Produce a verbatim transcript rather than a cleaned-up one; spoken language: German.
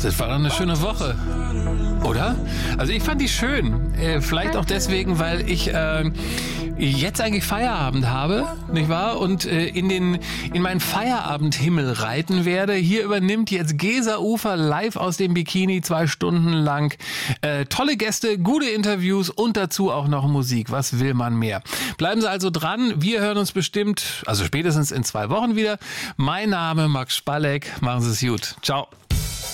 das war doch eine schöne Woche. Oder? Also ich fand die schön. Äh, vielleicht auch deswegen, weil ich äh, jetzt eigentlich Feierabend habe, nicht wahr? Und äh, in den in meinen Feierabendhimmel reiten werde. Hier übernimmt jetzt Gesa Ufer live aus dem Bikini zwei Stunden lang. Äh, tolle Gäste, gute Interviews und dazu auch noch Musik. Was will man mehr? Bleiben Sie also dran. Wir hören uns bestimmt, also spätestens in zwei Wochen wieder. Mein Name Max Spalleck. Machen Sie es gut. Ciao.